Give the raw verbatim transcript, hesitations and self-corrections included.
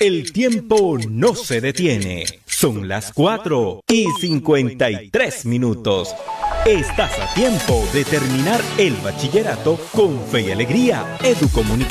El tiempo no se detiene. Son las cuatro y cincuenta y tres minutos. Estás a tiempo de terminar el bachillerato con fe y alegría. Educomunicación.